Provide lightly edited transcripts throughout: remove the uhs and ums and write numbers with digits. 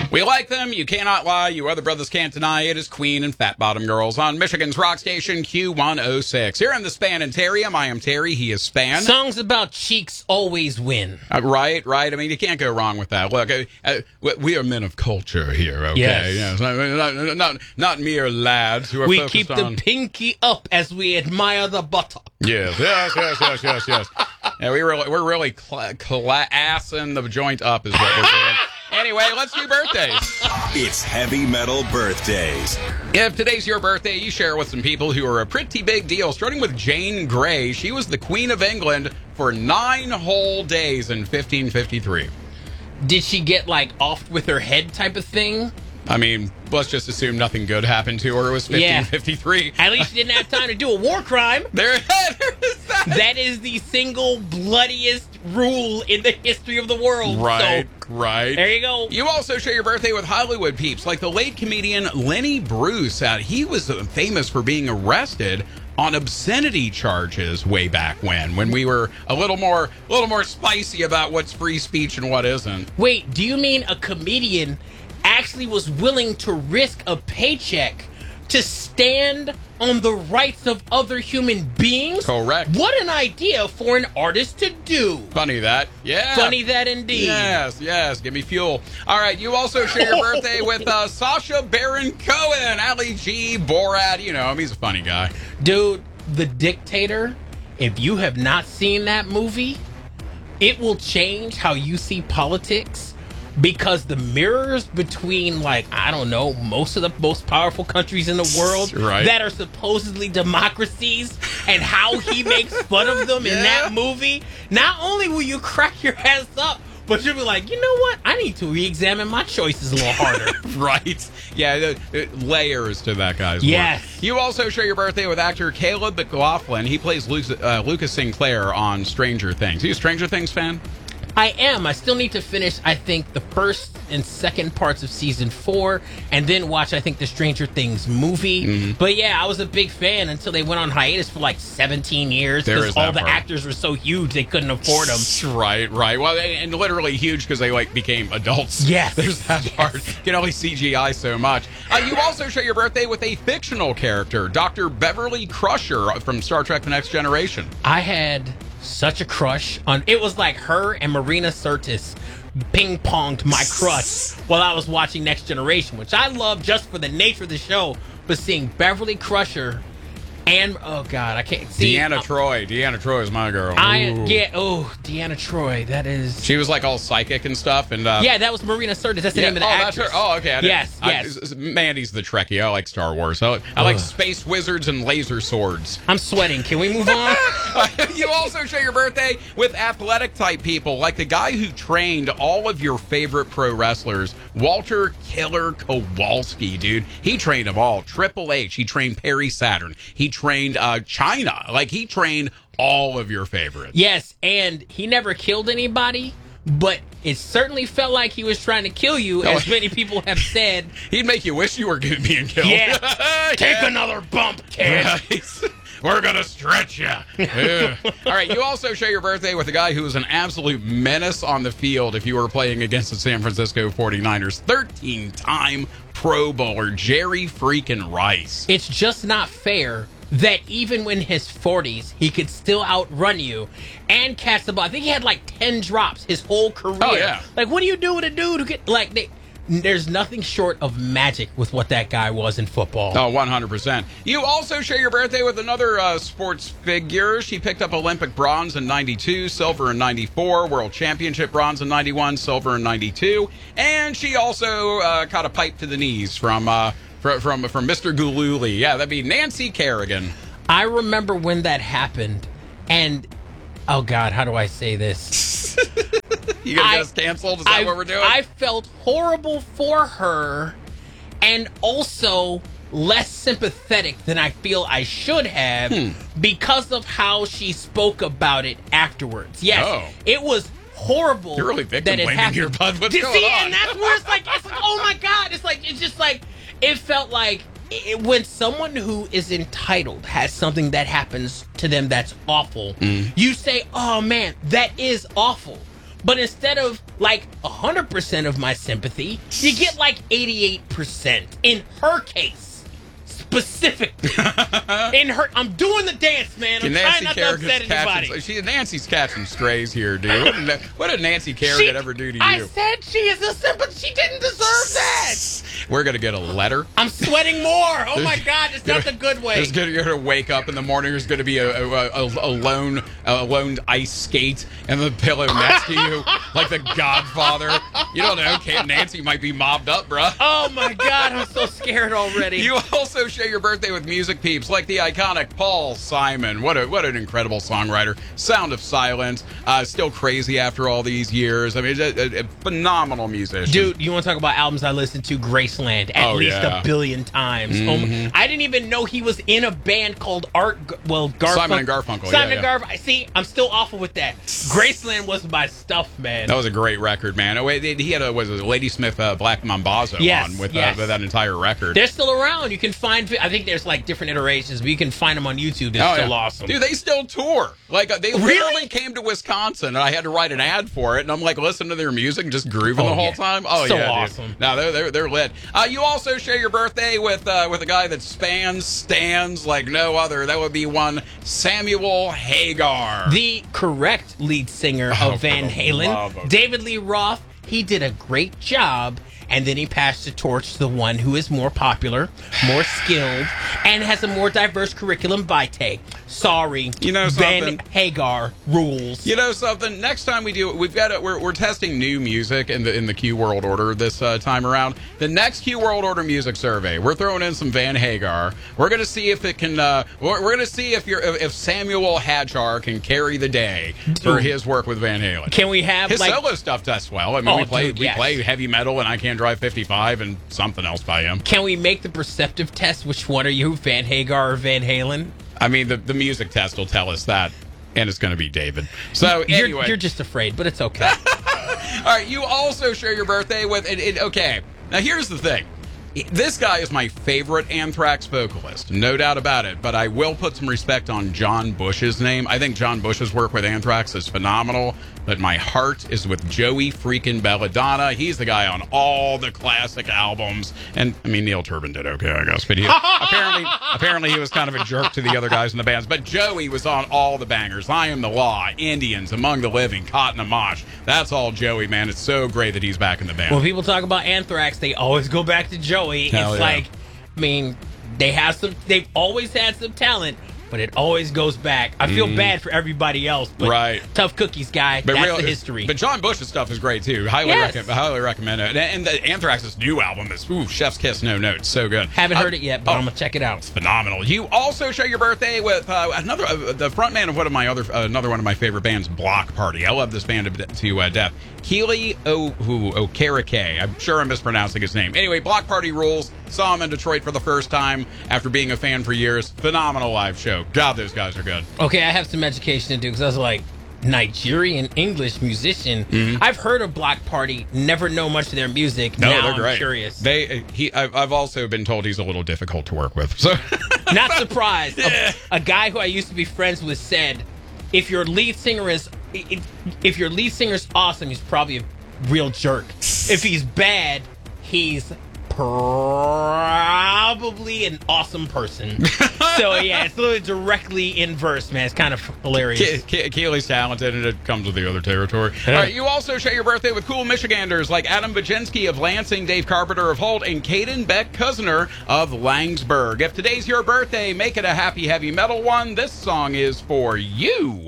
We like them. You cannot lie. You other brothers can't deny. It is Queen and Fat Bottom Girls on Michigan's rock station Q106. Here in the Spanitarium, I am Terry. He is Span. Songs about cheeks always win. Right. I mean, you can't go wrong with that. Look, we are men of culture here, okay? Yes. Not mere lads who are We focused keep on... the pinky up as we admire the buttock. Yes. Yeah, we're really assing the joint up is what we're doing. Anyway, let's do birthdays. It's Heavy Metal Birthdays. If today's your birthday, you share with some people who are a pretty big deal, starting with Jane Grey. She was the Queen of England for 9 whole days in 1553. Did she get, offed with her head type of thing? I mean, let's just assume nothing good happened to her. It was 1553. At least she didn't have time to do a war crime. There is that. That is the single bloodiest rule in the history of the world. Right. There you go. You also share your birthday with Hollywood peeps, like the late comedian Lenny Bruce. He was famous for being arrested on obscenity charges way back when we were a little more spicy about what's free speech and what isn't. Wait, do you mean a comedian actually was willing to risk a paycheck to stand on the rights of other human beings? Correct. What an idea for an artist to do. Funny that. Yeah. Funny that indeed. Yes. Give me fuel. All right. You also share your birthday with Sacha Baron Cohen, Ali G, Borat. You know him. He's a funny guy. Dude, The Dictator, if you have not seen that movie, it will change how you see politics. Because the mirrors between, most of the most powerful countries in the world that are supposedly democracies and how he makes fun of them in that movie, not only will you crack your ass up, but you'll be like, you know what? I need to re-examine my choices a little harder. Right. Yeah, layers to that guy's Yes. work. You also share your birthday with actor Caleb McLaughlin. He plays Lucas Sinclair on Stranger Things. Are you a Stranger Things fan? I am. I still need to finish, I think, the first and second parts of season 4, and then watch, I think, the Stranger Things movie. Mm-hmm. But yeah, I was a big fan until they went on hiatus for 17 years because all the actors were so huge they couldn't afford them. Right. Well, and literally huge because they became adults. Yes. There's that part. You can only CGI so much. You also share your birthday with a fictional character, Dr. Beverly Crusher from Star Trek: The Next Generation. I had such a crush on... It was like her and Marina Sirtis ping-ponged my crush while I was watching Next Generation, which I love just for the nature of the show. But seeing Beverly Crusher and... Oh, God, I can't see... Deanna Troi. Deanna Troi is my girl. Deanna Troi. That is... She was all psychic and stuff. And yeah, that was Marina Sirtis. That's the name of the actress. That's her. Oh, okay. Yes. Mandy's the Trekkie. I like Star Wars. I like space wizards and laser swords. I'm sweating. Can we move on? You also share your birthday with athletic-type people, like the guy who trained all of your favorite pro wrestlers, Walter Killer Kowalski, dude. He trained them all. Triple H. He trained Perry Saturn. He trained Chyna. He trained all of your favorites. Yes, and he never killed anybody, but it certainly felt like he was trying to kill you, as many people have said. He'd make you wish you were being killed. Yeah. Take another bump, kid. Right. We're going to stretch you. All right, you also share your birthday with a guy who was an absolute menace on the field if you were playing against the San Francisco 49ers. 13-time Pro Bowler, Jerry freaking Rice. It's just not fair that even when his 40s, he could still outrun you and catch the ball. I think he had 10 drops his whole career. Oh, yeah. What do you do with a dude who get, there's nothing short of magic with what that guy was in football. Oh, 100%. You also share your birthday with another sports figure. She picked up Olympic bronze in 92, silver in 94, World Championship bronze in 91, silver in 92, and she also caught a pipe to the knees from Mr. Gululi. Yeah, that'd be Nancy Kerrigan. I remember when that happened, and oh God, how do I say this? You gonna get us canceled? Is that what we're doing? I felt horrible for her, and also less sympathetic than I feel I should have because of how she spoke about it afterwards. Yes, It was horrible. You're really victim blaming your bud. What's going on? And that's where it's like, oh my God. It felt like when someone who is entitled has something that happens to them that's awful, you say, oh man, that is awful. But instead of like 100% of my sympathy. You get like 88% in her case. Specifically, I'm doing the dance, man. I'm trying not to upset anybody. Nancy's catching strays here, dude. What did Nancy Kerrigan ever do to you? I said she is a simple. She didn't deserve that. We're gonna get a letter. I'm sweating more. Oh my God, it's not the good way. You're gonna wake up in the morning. There's gonna be a lone ice skate and the pillow next to you, like the Godfather. You don't know. Nancy might be mobbed up, bruh. Oh my God, I'm so scared already. You also share your birthday with music peeps like the iconic Paul Simon. What an incredible songwriter. Sound of Silence. Still crazy after all these years. I mean, a phenomenal musician. Dude, you want to talk about albums I listened to? Graceland at least a billion times. Mm-hmm. I didn't even know he was in a band called Garfunkel. Simon and Garfunkel. Simon and Garfunkel. See, I'm still awful with that. Graceland was my stuff, man. That was a great record, man. Oh, he had a Ladysmith Black Mambazo on with that entire record. They're still around. You can find. I think there's like different iterations, but you can find them on YouTube. They're still awesome. Dude, they still tour. Like they literally came to Wisconsin, and I had to write an ad for it, and I'm like listening to their music and just grooving the whole time. Oh, so yeah, awesome. Dude. No, they're lit. You also share your birthday with a guy that stands like no other. That would be one Samuel Hagar, the correct lead singer of Van Halen, David Lee Roth. He did a great job. And then he passed the torch to the one who is more popular, more skilled, and has a more diverse curriculum vitae. Sorry, Van Hagar rules. You know something? Next time we do, we're testing new music in the Q World Order this time around. The next Q World Order music survey, we're throwing in some Van Hagar. We're going to see if it can. We're going to see if Samuel Hagar can carry the day for his work with Van Halen. Can we have his solo stuff does well? I mean, we play heavy metal, and I Can't Drive 55 and something else by him. Can we make the perceptive test? Which one are you, Van Hagar or Van Halen? I mean, the music test will tell us that, and it's going to be David. So anyway, you're just afraid, but it's okay. All right, you also share your birthday with okay. Now here's the thing. This guy is my favorite Anthrax vocalist, no doubt about it, but I will put some respect on John Bush's name. I think John Bush's work with Anthrax is phenomenal, but my heart is with Joey freaking Belladonna. He's the guy on all the classic albums, and I mean, Neil Turbin did okay, I guess, but apparently he was kind of a jerk to the other guys in the bands, but Joey was on all the bangers. I Am the Law, Indians, Among the Living, Cotton and Mosh. That's all Joey, man. It's so great that he's back in the band. When people talk about Anthrax, they always go back to Joey. It's like, I mean, they've always had some talent, but it always goes back. I feel bad for everybody else, but tough cookies, guy. That's the history. But John Bush's stuff is great too. Highly recommend it. And the Anthrax's new album is Chef's Kiss, No Notes, so good. Haven't heard it yet, but I'm gonna check it out. It's phenomenal. You also share your birthday with the frontman of another one of my favorite bands, Block Party. I love this band to death. Keely Okereke. I'm sure I'm mispronouncing his name. Anyway, Block Party rules. Saw him in Detroit for the first time after being a fan for years. Phenomenal live show. God, those guys are good. Okay, I have some education to do because I was like, Nigerian English musician. Mm-hmm. I've heard of Block Party, never know much of their music. No, now they're great. I'm curious. I've also been told he's a little difficult to work with. So not surprised. A guy who I used to be friends with said, if your lead singer is awesome, he's probably a real jerk. If he's bad, he's probably an awesome person. So yeah, it's literally directly inverse, man. It's kind of hilarious. Keely's talented, and it comes with the other territory. All right, you also share your birthday with cool Michiganders like Adam Baczynski of Lansing, Dave Carpenter of Holt, and Caden Beck Cousineer of Langsburg. If today's your birthday, make it a happy heavy metal one. This song is for you.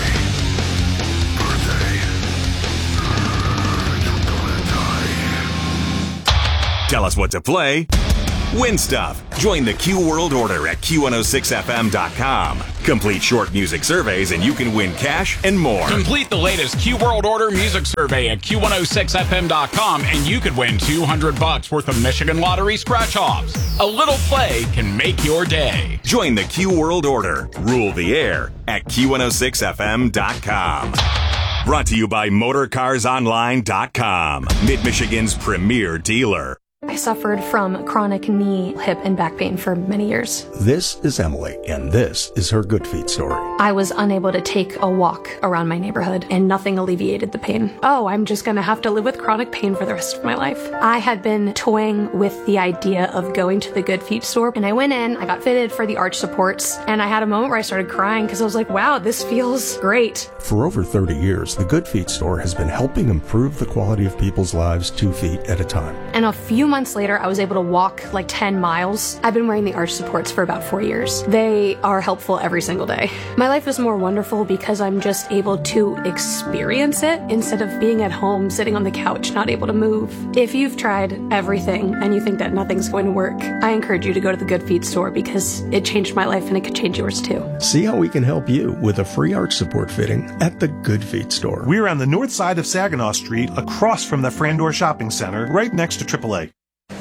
Tell us what to play. Win stuff. Join the Q World Order at Q106FM.com. Complete short music surveys and you can win cash and more. Complete the latest Q World Order music survey at Q106FM.com and you could win $200 worth of Michigan Lottery scratch-offs. A little play can make your day. Join the Q World Order. Rule the air at Q106FM.com. Brought to you by MotorCarsOnline.com, Mid-Michigan's premier dealer. I suffered from chronic knee, hip, and back pain for many years. This is Emily, and this is her Good Feet story. I was unable to take a walk around my neighborhood, and nothing alleviated the pain. Oh, I'm just gonna have to live with chronic pain for the rest of my life. I had been toying with the idea of going to the Good Feet store, and I went in, I got fitted for the arch supports, and I had a moment where I started crying because I was like, wow, this feels great. For over 30 years, the Good Feet store has been helping improve the quality of people's lives 2 feet at a time. And a few months later, I was able to walk like 10 miles. I've been wearing the arch supports for about 4 years. They are helpful every single day. My life is more wonderful because I'm just able to experience it instead of being at home, sitting on the couch, not able to move. If you've tried everything and you think that nothing's going to work, I encourage you to go to the Good Feet store because it changed my life and it could change yours too. See how we can help you with a free arch support fitting at the Good Feet store. We're on the north side of Saginaw Street, across from the Frandor Shopping Center, right next to AAA.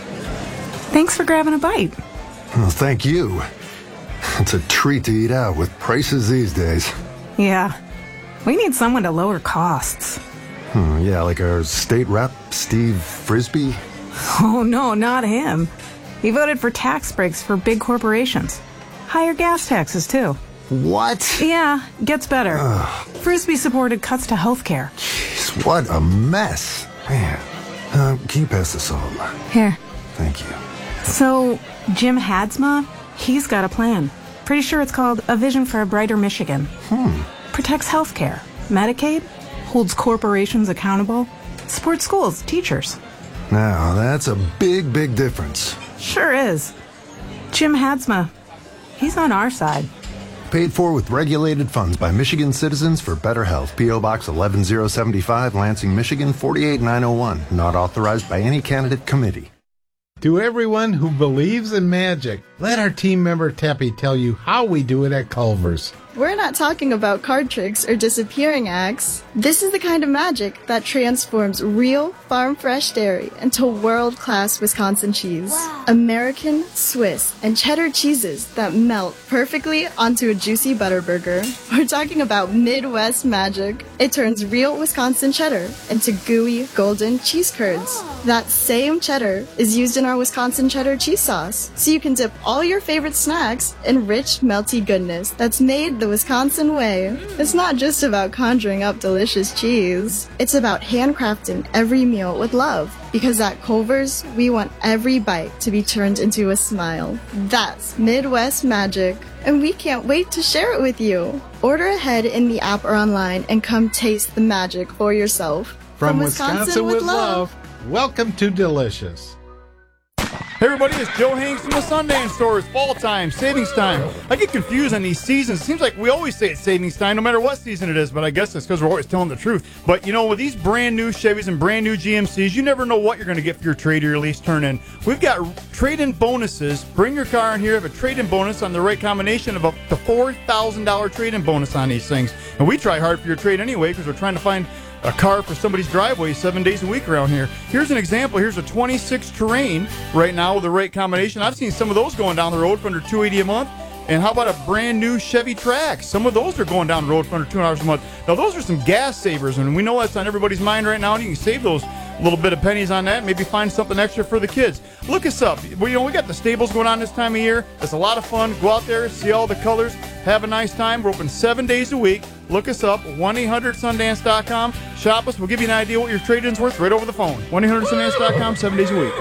Thanks for grabbing a bite. Well, thank you. It's a treat to eat out with prices these days. Yeah, we need someone to lower costs. Yeah, like our state rep, Steve Frisbee. Oh, no, not him. He voted for tax breaks for big corporations. Higher gas taxes, too. What? Yeah, gets better. Frisbee supported cuts to health care. Jeez, what a mess. Man, can you pass the salt? Here. Thank you. So, Jim Hadsma, he's got a plan. Pretty sure it's called A Vision for a Brighter Michigan. Protects health care, Medicaid, holds corporations accountable, supports schools, teachers. Now, that's a big, big difference. Sure is. Jim Hadsma, he's on our side. Paid for with regulated funds by Michigan Citizens for Better Health. P.O. Box 11075, Lansing, Michigan 48901. Not authorized by any candidate committee. To everyone who believes in magic, let our team member Teppy tell you how we do it at Culver's. We're not talking about card tricks or disappearing acts. This is the kind of magic that transforms real farm-fresh dairy into world-class Wisconsin cheese. Wow. American, Swiss, and cheddar cheeses that melt perfectly onto a juicy butter burger. We're talking about Midwest magic. It turns real Wisconsin cheddar into gooey, golden cheese curds. That same cheddar is used in our Wisconsin cheddar cheese sauce, so you can dip all your favorite snacks in rich, melty goodness that's made the Wisconsin way. It's not just about conjuring up delicious cheese. It's about handcrafting every meal with love. Because at Culver's, we want every bite to be turned into a smile. That's Midwest magic, and we can't wait to share it with you. Order ahead in the app or online and come taste the magic for yourself. From Wisconsin with love, welcome to Delicious. Hey everybody, it's Joe Hanks from the Sundance Store. It's fall time, savings time. I get confused on these seasons. It seems like we always say it's savings time no matter what season it is, but I guess it's because we're always telling the truth. But you know, with these brand new Chevys and brand new GMCs, you never know what you're going to get for your trade or your lease turn-in. We've got trade-in bonuses. Bring your car in here, have a trade-in bonus on the right combination of up to $4,000 trade-in bonus on these things. And we try hard for your trade anyway because we're trying to find a car for somebody's driveway 7 days a week around here. Here's an example. Here's a 26 Terrain right now with the right combination. I've seen some of those going down the road for under $280 a month. And how about a brand new Chevy Trax? Some of those are going down the road for under $200 a month. Now, those are some gas savers, and we know that's on everybody's mind right now, and you can save those little bit of pennies on that, maybe find something extra for the kids. Look us up. We got the stables going on this time of year. It's a lot of fun. Go out there, see all the colors, have a nice time. We're open 7 days a week. Look us up, 1-800-Sundance.com. Shop us. We'll give you an idea what your trade-in's worth right over the phone. 1-800-Sundance.com, 7 days a week.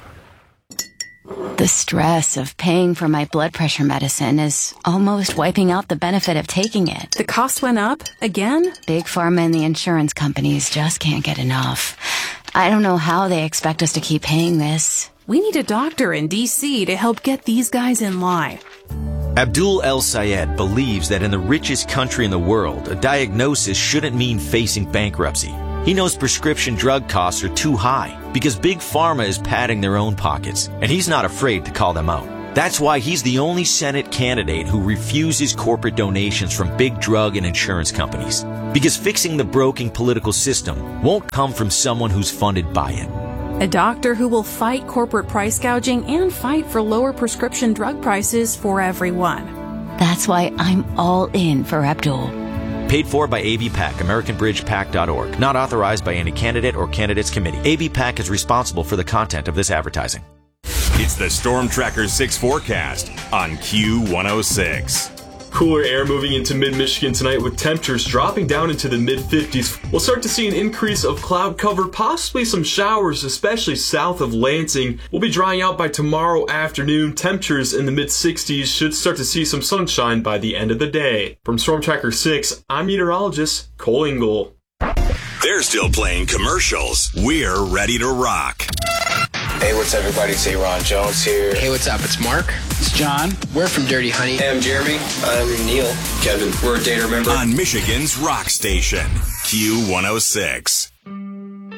The stress of paying for my blood pressure medicine is almost wiping out the benefit of taking it. The cost went up again? Big Pharma and the insurance companies just can't get enough. I don't know how they expect us to keep paying this. We need a doctor in D.C. to help get these guys in line. Abdul El Sayed believes that in the richest country in the world, a diagnosis shouldn't mean facing bankruptcy. He knows prescription drug costs are too high because Big Pharma is padding their own pockets, and he's not afraid to call them out. That's why he's the only Senate candidate who refuses corporate donations from big drug and insurance companies. Because fixing the broken political system won't come from someone who's funded by it. A doctor who will fight corporate price gouging and fight for lower prescription drug prices for everyone. That's why I'm all in for Abdul. Paid for by ABPAC, AmericanBridgePAC.org. Not authorized by any candidate or candidates committee. ABPAC is responsible for the content of this advertising. It's the Storm Tracker 6 forecast on Q106. Cooler air moving into mid-Michigan tonight with temperatures dropping down into the mid-50s. We'll start to see an increase of cloud cover, possibly some showers, especially south of Lansing. We'll be drying out by tomorrow afternoon. Temperatures in the mid-60s, should start to see some sunshine by the end of the day. From Storm Tracker 6, I'm meteorologist Cole Ingle. They're still playing commercials. We're ready to rock. Hey, what's up, everybody? It's Ron Jones here. Hey, what's up? It's Mark. It's John. We're from Dirty Honey. Hey, I'm Jeremy. I'm Neil. Kevin. We're a Data Member. On Michigan's Rock Station, Q106.